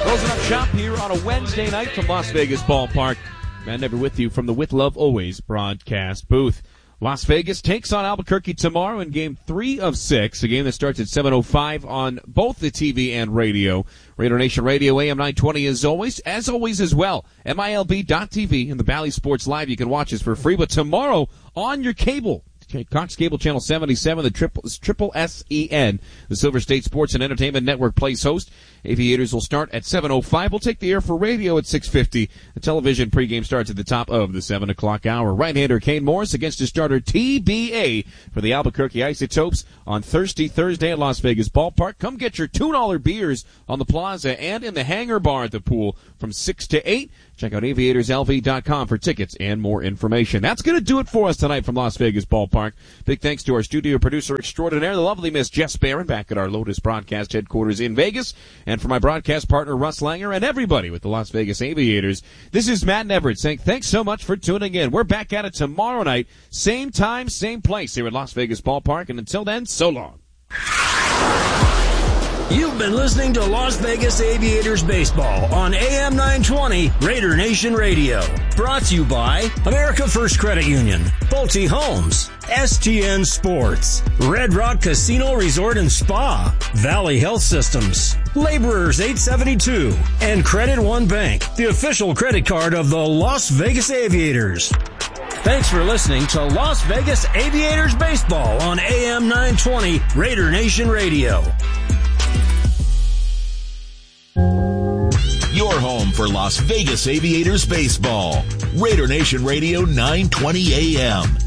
Closing up shop here on a Wednesday night from Las Vegas Ballpark. Matt Never with you from the With Love Always broadcast booth. Las Vegas takes on Albuquerque tomorrow in Game 3 of 6, a game that starts at 7:05 on both the TV and radio. Raider Nation Radio, AM 920 as always as well. MILB.TV and the Bally Sports Live. You can watch us for free, but tomorrow on your cable, Cox Cable Channel 77, the Triple SEN, the Silver State Sports and Entertainment Network plays host. Aviators will start at 7:05. We'll take the air for radio at 6:50. The television pregame starts at the top of the 7 o'clock hour. Right-hander Kane Morris against his starter TBA for the Albuquerque Isotopes on Thursday at Las Vegas Ballpark. Come get your $2 beers on the plaza and in the hangar bar at the pool from 6 to 8. Check out aviatorslv.com for tickets and more information. That's going to do it for us tonight from Las Vegas Ballpark. Big thanks to our studio producer extraordinaire, the lovely Miss Jess Barron, back at our Lotus broadcast headquarters in Vegas. And for my broadcast partner, Russ Langer, and everybody with the Las Vegas Aviators, this is Matt Neverett saying thanks so much for tuning in. We're back at it tomorrow night, same time, same place here at Las Vegas Ballpark. And until then, so long. You've been listening to Las Vegas Aviators Baseball on AM 920 Raider Nation Radio. Brought to you by America First Credit Union, Pulte Homes, STN Sports, Red Rock Casino Resort and Spa, Valley Health Systems, Laborers 872, and Credit One Bank, the official credit card of the Las Vegas Aviators. Thanks for listening to Las Vegas Aviators Baseball on AM 920 Raider Nation Radio. Your home for Las Vegas Aviators baseball. Raider Nation Radio 920 AM.